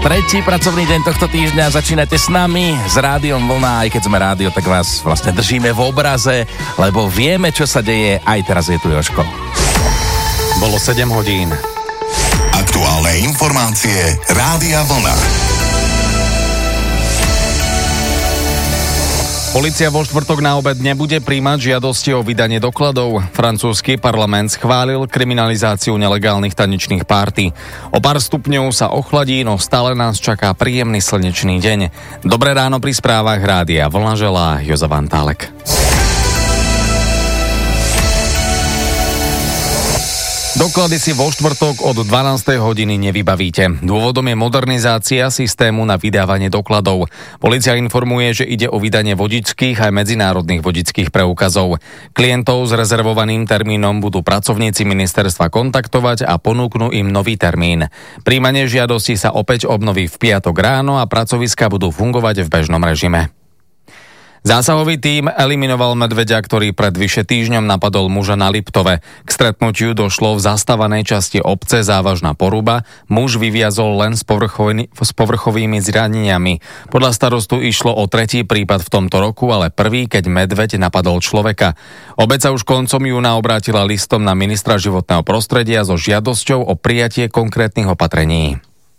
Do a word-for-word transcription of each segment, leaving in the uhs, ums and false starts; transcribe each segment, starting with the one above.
Tretí pracovný deň tohto týždňa začínate s nami, s Rádiom Vlna. Aj keď sme rádio, tak vás vlastne držíme v obraze, lebo vieme, čo sa deje. Aj teraz je tu Jožko. Bolo sedem hodín. Aktuálne informácie Rádia Vlna. Polícia vo štvrtok na obed nebude prijímať žiadosti o vydanie dokladov. Francúzsky parlament schválil kriminalizáciu nelegálnych tanečných párty. O pár stupňov sa ochladí, no stále nás čaká príjemný slnečný deň. Dobré ráno pri správach Rádia Vlna želá Jozef Antálek. Doklady si vo štvrtok od dvanástej hodiny nevybavíte. Dôvodom je modernizácia systému na vydávanie dokladov. Polícia informuje, že ide o vydanie vodičských aj medzinárodných vodičských preukazov. Klientov s rezervovaným termínom budú pracovníci ministerstva kontaktovať a ponúknú im nový termín. Prijímanie žiadosti sa opäť obnoví v piatok ráno a pracoviská budú fungovať v bežnom režime. Zásahový tím eliminoval medveďa, ktorý pred vyše týždňom napadol muža na Liptove. K stretnutiu došlo v zastávanej časti obce závažná poruba. Muž vyviazol len s, povrchový, s povrchovými zraneniami. Podľa starostu išlo o tretí prípad v tomto roku, ale prvý, keď medveď napadol človeka. Obec sa už koncom júna obrátila listom na ministra životného prostredia so žiadosťou o prijatie konkrétnych opatrení.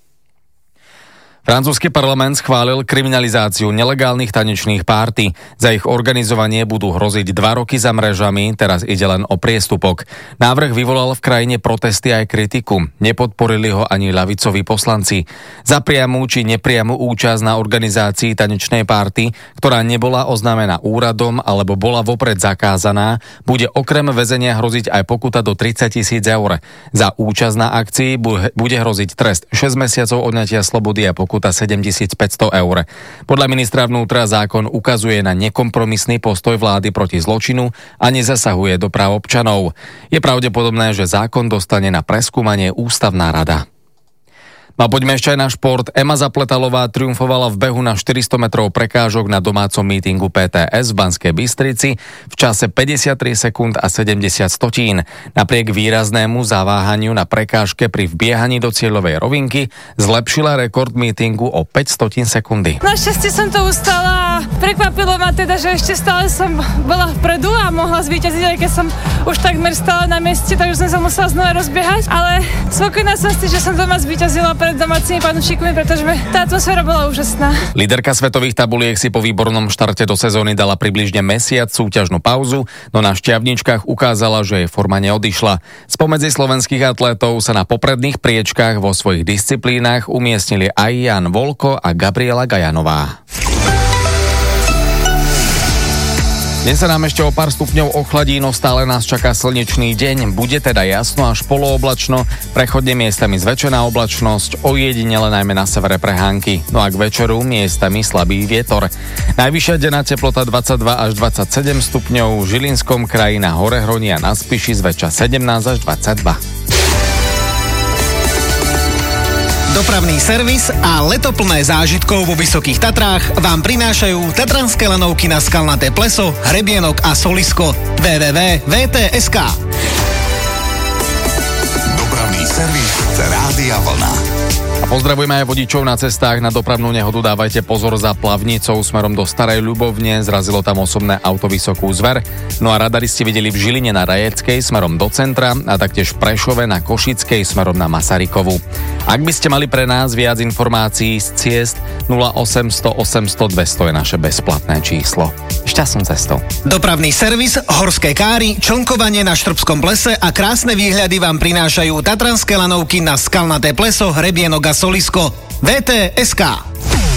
Francúzsky parlament schválil kriminalizáciu nelegálnych tanečných párty. Za ich organizovanie budú hroziť dva roky za mrežami, teraz ide len o priestupok. Návrh vyvolal v krajine protesty aj kritiku. Nepodporili ho ani ľavicoví poslanci. Za priamu či nepriamu účasť na organizácii tanečnej párty, ktorá nebola oznámená úradom alebo bola vopred zakázaná, bude okrem väzenia hroziť aj pokuta do tridsať tisíc eur. Za účasť na akcii bude hroziť trest šesť mesiacov odňatia slobody a pokuta pokuta sedemtisícpäťsto eur. Podľa ministra vnútra zákon ukazuje na nekompromisný postoj vlády proti zločinu a nezasahuje do práv občanov. Je pravdepodobné, že zákon dostane na preskúmanie ústavná rada. No a poďme ešte aj na šport. Ema Zapletalová triumfovala v behu na štyristo metrov prekážok na domácom mítingu pé té es v Banskej Bystrici v čase päťdesiattri sekúnd a sedemdesiat stotín. Napriek výraznému zaváhaniu na prekážke pri vbiehaní do cieľovej rovinky zlepšila rekord mítingu o päť stotín sekundy. Našťastie som to ustala. Prekvapilo ma teda, že ešte stále som bola vpredu a mohla zvíťaziť, aj keď som už takmer stále na mieste, takže som sa musela znova rozbiehať, ale spokojná som s tým, že som doma zvíťazila pred domácimi fanúšikmi, pretože tá atmosféra bola úžasná. Líderka svetových tabuliek si po výbornom štarte do sezóny dala približne mesiac súťažnú pauzu, no na šťavničkách ukázala, že jej forma neodišla. Spomedzi slovenských atlétov sa na popredných priečkách vo svojich disciplínach umiestnili aj Jan Volko a Gabriela Gajanová. Dnes sa nám ešte o pár stupňov ochladí, no stále nás čaká slnečný deň. Bude teda jasno až polooblačno, prechodne miestami zväčšená oblačnosť, ojedinele najmä na severe prehánky. No a k večeru miestami slabý vietor. Najvyššia denná teplota dvadsaťdva až dvadsaťsedem stupňov, v Žilinskom kraji na Horehroni a na Spiši zväčša sedemnásť až dvadsaťdva. Dopravný servis a leto plné zážitkov vo Vysokých Tatrách vám prinášajú tatranské lanovky na Skalnaté pleso, Hrebienok a Solisko. w w w bodka v t bodka es ká. Dopravný servis Rádia Vlna. A pozdravujeme aj vodičov na cestách. Na dopravnú nehodu dávajte pozor za Plavnicou smerom do Starej Ľubovne. Zrazilo tam osobné auto Vysokú Zver. No a radari ste videli v Žiline na Rajeckej smerom do centra a taktiež v Prešove na Košickej smerom na Masarykovu. Ak by ste mali pre nás viac informácií z ciest, nula osem nula nula osem nula nula dvesto je naše bezplatné číslo. Šťastnú cestou. Dopravný servis, horské káry, člnkovanie na Štrbskom plese a krásne výhľady vám prinášajú tatranské lanovky na Skalnaté pleso, Hrebienok a Solisko. v t bodka es ká.